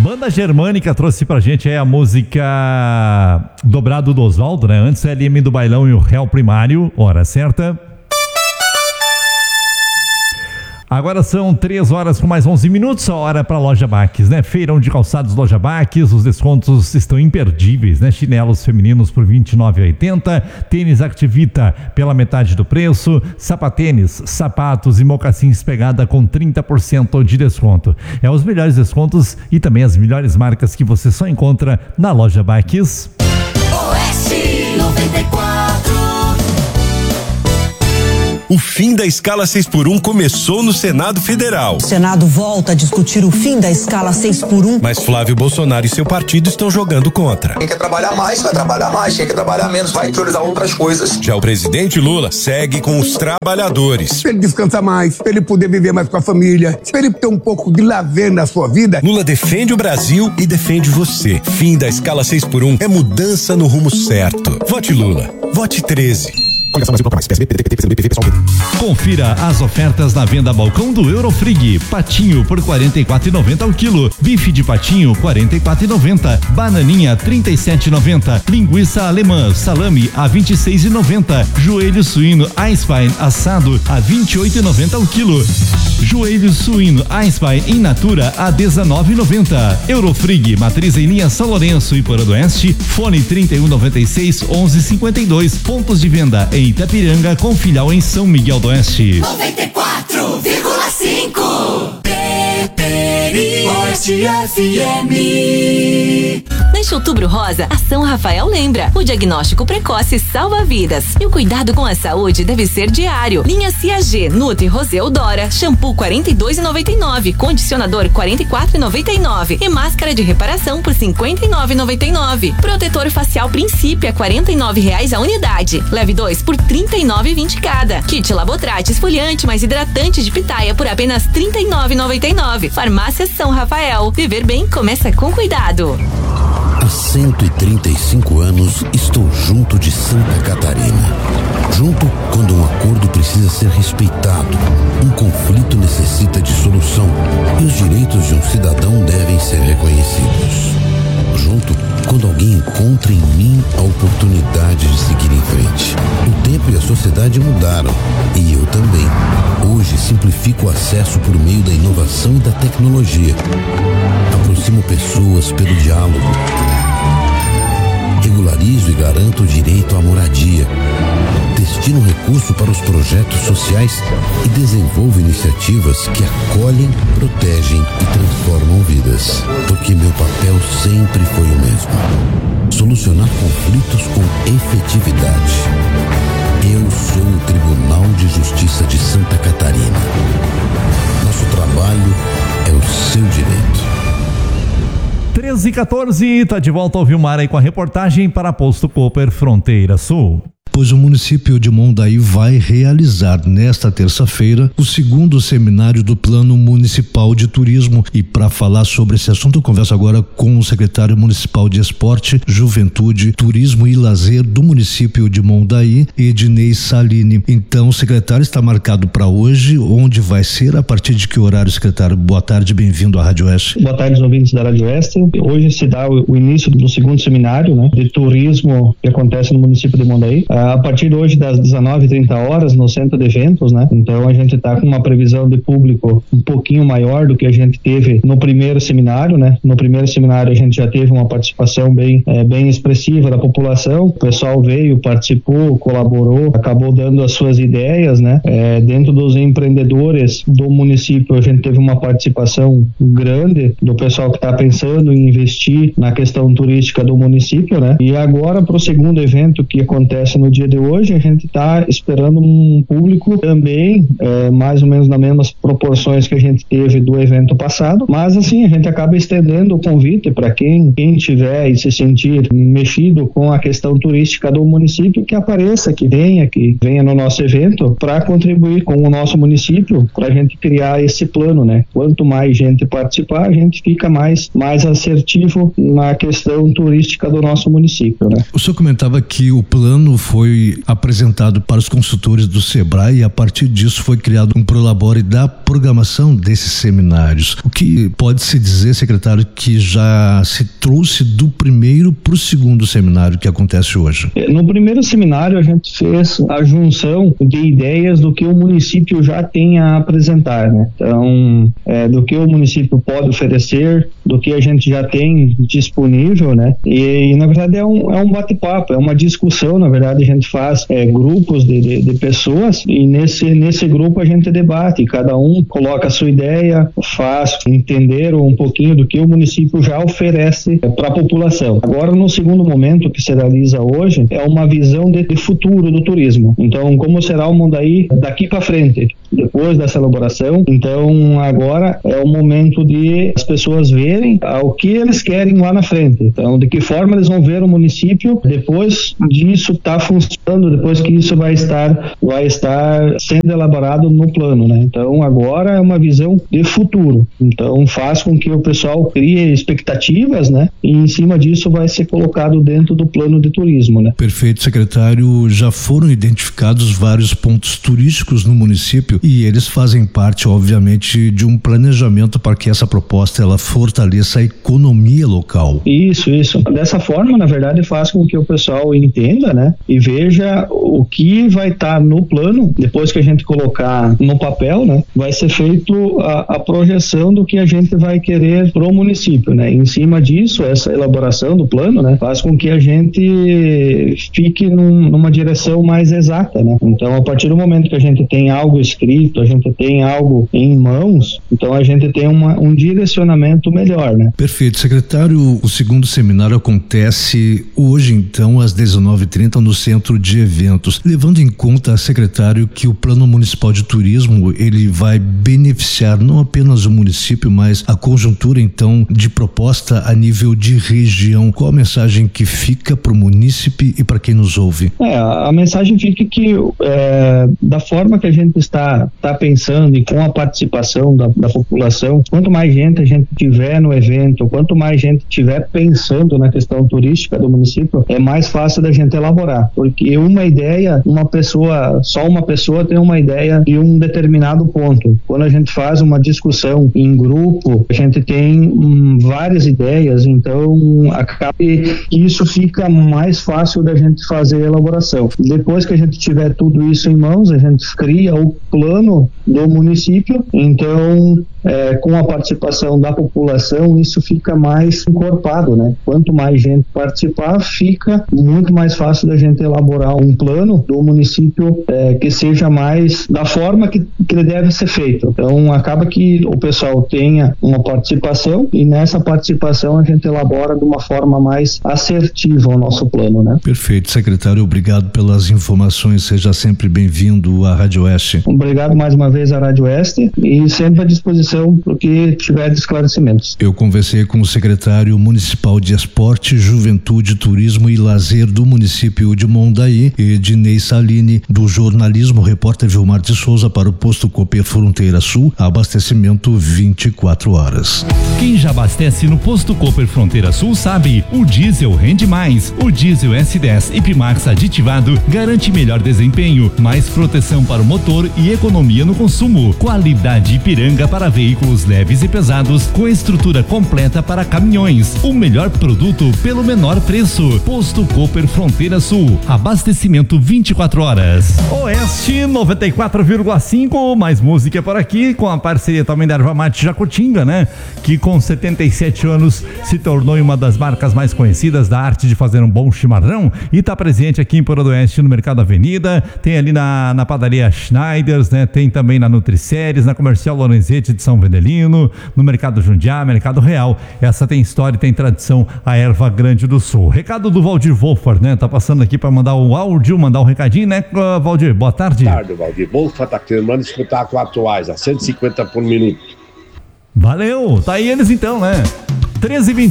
Banda Germânica trouxe pra gente aí a música Dobrado do Oswaldo, né? Antes LM do Bailão e o Réu Primário, hora certa. Agora são 3 horas com mais 11 minutos, a hora para a Loja Baques, né? Feirão de calçados Loja Baques, os descontos estão imperdíveis, né? Chinelos femininos por R$ 29,80, tênis Activita pela metade do preço, sapatênis, sapatos e mocassins pegada com 30% de desconto. É os melhores descontos e também as melhores marcas que você só encontra na Loja Baques. Oeste 94. O fim da escala 6x1 começou no Senado Federal. O Senado volta a discutir o fim da escala 6x1. Mas Flávio Bolsonaro e seu partido estão jogando contra. Quem quer trabalhar mais, vai trabalhar mais. Quem quer trabalhar menos, vai priorizar outras coisas. Já o presidente Lula segue com os trabalhadores. Pra ele descansar mais, pra ele poder viver mais com a família, pra ele ter um pouco de lazer na sua vida. Lula defende o Brasil e defende você. Fim da escala 6x1 é mudança no rumo certo. Vote Lula. Vote 13. Confira as ofertas na venda balcão do Eurofrig. Patinho por R$ 44,90 ao quilo. Bife de patinho R$ 44,90. Bananinha R$ 37,90. Linguiça alemã salame a R$ 26,90. Joelho suíno Eisbein assado a R$ 28,90 ao quilo. Joelho suíno Eisbein in natura a R$ 19,90. Eurofrig, matriz em linha São Lourenço e Porodoeste. Fone 3196-1152. Pontos de venda em Itapiranga com filial em São Miguel do Oeste. 94,5 Oeste FM. Neste Outubro Rosa, a São Rafael lembra: o diagnóstico precoce salva vidas e o cuidado com a saúde deve ser diário. Linha CAG, Nutri Rosé Odora, shampoo R$ 42,99, condicionador R$ 44,99 e máscara de reparação por R$ 59,99. Protetor facial Princípio a R$ 49,00 a unidade. Leve 2 por R$ 39,20 cada. Kit Labotrate esfoliante mais hidratante de pitaia por apenas R$ 39,99. Farmácia São Rafael. Viver bem começa com cuidado. Há 135 anos estou junto de Santa Catarina. Junto quando um acordo precisa ser respeitado, um conflito necessita de solução e os direitos de um cidadão devem ser reconhecidos. Junto quando alguém encontra em mim a oportunidade de seguir em frente. O tempo e a sociedade mudaram e eu também. Hoje simplifico o acesso por meio da inovação e da tecnologia. Aproximo pessoas pelo diálogo. Regularizo e garanto o direito à moradia. Destino recurso para os projetos sociais e desenvolvo iniciativas que acolhem, protegem e transformam vidas. Porque meu papel sempre foi o mesmo: solucionar conflitos com efetividade. Eu sou o Tribunal de Justiça de Santa Catarina. Nosso trabalho é o seu direito. 13h14, tá de volta ao Vilmar aí com a reportagem para Posto Cooper Fronteira Sul. Pois o município de Mondaí vai realizar nesta terça-feira o segundo seminário do Plano Municipal de Turismo. E para falar sobre esse assunto, eu converso agora com o secretário municipal de Esporte, Juventude, Turismo e Lazer do município de Mondaí, Ednei Salini. Então, o secretário, está marcado para hoje. Onde vai ser? A partir de que horário, secretário? Boa tarde, bem-vindo à Rádio Oeste. Boa tarde, ouvintes da Rádio Oeste. Hoje se dá o início do segundo seminário, né, de turismo que acontece no município de Mondaí. A partir de hoje, das 19h30 no centro de eventos, né? Então a gente está com uma previsão de público um pouquinho maior do que a gente teve no primeiro seminário, né? No primeiro seminário a gente já teve uma participação bem expressiva da população. O pessoal veio, participou, colaborou, acabou dando as suas ideias, né? Dentro dos empreendedores do município a gente teve uma participação grande do pessoal que está pensando em investir na questão turística do município, né? E agora para o segundo evento que acontece no dia de hoje, a gente está esperando um público também mais ou menos nas mesmas proporções que a gente teve do evento passado, mas assim a gente acaba estendendo o convite para quem tiver e se sentir mexido com a questão turística do município, que apareça, que venha no nosso evento para contribuir com o nosso município, para a gente criar esse plano, né? Quanto mais gente participar, a gente fica mais assertivo na questão turística do nosso município, né? O senhor comentava que o plano foi foi apresentado para os consultores do Sebrae e a partir disso foi criado um prolabore da programação desses seminários. O que pode-se dizer, secretário, que já se trouxe do primeiro para o segundo seminário que acontece hoje? No primeiro seminário a gente fez a junção de ideias do que o município já tem a apresentar, né? Então, do que o município pode oferecer, do que a gente já tem disponível, né? E na verdade é um bate-papo, é uma discussão. Na verdade a gente faz grupos de pessoas e nesse grupo a gente debate, cada um coloca a sua ideia, faz entender um pouquinho do que o município já oferece para a população. Agora, no segundo momento que se realiza hoje, é uma visão de futuro do turismo. Então, como será o Mondaí daqui para frente, depois dessa elaboração? Então, agora é o momento de as pessoas verem o que eles querem lá na frente. Então, de que forma eles vão ver o município depois disso estar funcionando, depois que isso vai estar sendo elaborado no plano, né? Então, agora é uma visão de futuro. Então, faz com que o pessoal crie expectativas, né? E em cima disso vai ser colocado dentro do plano de turismo, né? Perfeito, secretário. Já foram identificados vários pontos turísticos no município e eles fazem parte, obviamente, de um planejamento para que essa proposta ela fortaleça a economia local. Isso. Dessa forma, na verdade, faz com que o pessoal entenda, né? E veja o que vai estar no plano, depois que a gente colocar no papel, né? Vai ser feito a projeção do que a gente vai querer pro município, né? Em cima disso, essa elaboração do plano, né? Faz com que a gente fique numa direção mais exata, né? Então, a partir do momento que a gente tem algo escrito, a gente tem algo em mãos, então a gente tem um direcionamento melhor, né? Perfeito, secretário. O segundo seminário acontece hoje, então, às 19h30 no Centro de Eventos. Levando em conta, secretário, que o Plano Municipal de Turismo, ele vai beneficiar não apenas o município, mas a conjuntura, então, de proposta a nível de região. Qual a mensagem que fica para o munícipe e para quem nos ouve? A mensagem fica que da forma que a gente está pensando e com a participação da população, quanto mais gente a gente tiver no evento, quanto mais gente tiver pensando na questão turística do município, é mais fácil da gente elaborar, porque só uma pessoa tem uma ideia de um determinado ponto. Quando a gente faz uma discussão em grupo, a gente tem várias ideias, então acaba que isso fica mais fácil da gente fazer a elaboração. Depois que a gente tiver tudo isso em mãos, a gente cria o plano do município, então com a participação da população, isso fica mais encorpado, né? Quanto mais gente participar, fica muito mais fácil da gente elaborar um plano do município que seja mais da forma que ele deve ser feito. Então, acaba que o pessoal tenha uma participação e nessa participação a gente elabora de uma forma mais assertiva o nosso plano, né? Perfeito, secretário. Obrigado pelas informações. Seja sempre bem-vindo à Rádio Oeste. Obrigado mais uma vez à Rádio Oeste e sempre à disposição para o que tiver de esclarecimentos. Eu conversei com o secretário municipal de Esporte, Juventude, Turismo e Lazer do município de Mondaí, Ednei Salini, do jornalismo, repórter Vilmar de Souza para o Posto Cooper Fronteira Sul, abastecimento 24 horas. Quem já abastece no Posto Cooper Fronteira Sul sabe, o diesel rende mais. O diesel S10 e Pimax aditivado garante melhor desempenho, mais proteção para o motor e economia no consumo. Qualidade Ipiranga para veículos leves e pesados com estrutura completa para caminhões. O melhor produto pelo menor preço. Posto Cooper Fronteira Sul. Abastecimento 24 horas. Oeste 94,5. Mais música por aqui com a parceria também da Erva Mate Jacutinga, né? Que com 77 anos se tornou uma das marcas mais conhecidas da arte de fazer um bom chimarrão e está presente aqui em Porto do Oeste no Mercado Avenida. Tem ali na padaria Schneiders, né? Tem também na Nutriceres, na Comercial Lorenzetti de São Vendelino, no Mercado Jundiá, Mercado Real. Essa tem história e tem tradição, a Erva Grande do Sul. Recado do Valdir Wolfert, né? Tá passando aqui para mandar o áudio, mandar um recadinho, né, Valdir? Boa tarde. Boa tarde, Valdir Wolfert, tá querendo escutar com atuais, a 150 por minuto. Valeu, tá aí eles então, né? 13h20.